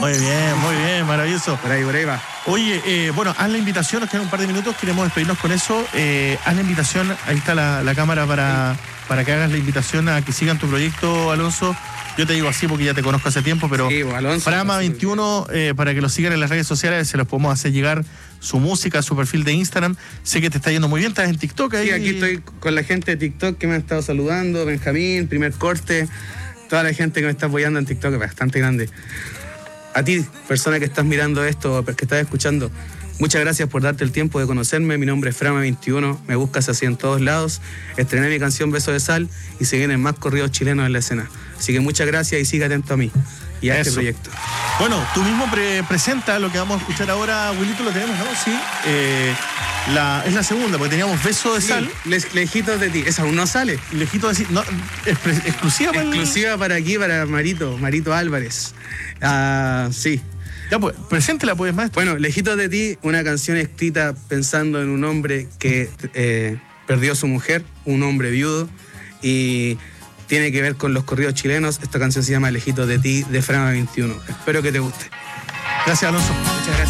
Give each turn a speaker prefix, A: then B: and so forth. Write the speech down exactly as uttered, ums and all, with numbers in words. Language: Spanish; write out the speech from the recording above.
A: Muy bien, muy bien, maravilloso.
B: Por ahí, por ahí va.
A: Oye, eh, bueno, haz la invitación, nos quedan un par de minutos, queremos despedirnos con eso. Eh, haz la invitación, ahí está la, la cámara para, para que hagas la invitación a que sigan tu proyecto, Alonso. Yo te digo así porque ya te conozco hace tiempo, pero
B: sí, Alonso,
A: Frama veintiuno, eh, para que lo sigan en las redes sociales, se los podemos hacer llegar su música, su perfil de Instagram. Sé que te está yendo muy bien, estás en TikTok ahí.
B: Sí, aquí estoy con la gente de TikTok que me ha estado saludando, Benjamín, Primer Corte, toda la gente que me está apoyando en TikTok, es bastante grande. A ti, persona que estás mirando esto, que estás escuchando, muchas gracias por darte el tiempo de conocerme. Mi nombre es Frama veintiuno, me buscas así en todos lados. Estrené mi canción Beso de Sal y se vienen más corridos chilenos en la escena. Así que muchas gracias y sigue atento a mí y a Eso. este proyecto.
A: Bueno, tú mismo pre presenta lo que vamos a escuchar ahora, Wilito, lo tenemos, ¿no? Sí. Eh, la, es la segunda, porque teníamos Beso de
B: sí,
A: Sal.
B: Les, lejitos de ti, esa aún no sale.
A: Lejitos de ti, no, es exclusiva para
B: Exclusiva el... para aquí, para Marito, Marito Álvarez. Ah, uh, sí.
A: Ya, pues, preséntela, pues, maestro.
B: Bueno, Lejitos de ti, una canción escrita pensando en un hombre que eh, perdió a su mujer, un hombre viudo, y tiene que ver con los corridos chilenos. Esta canción se llama Lejitos de ti, de Frama veintiuno. Espero que te guste.
A: Gracias, Alonso.
B: Muchas gracias.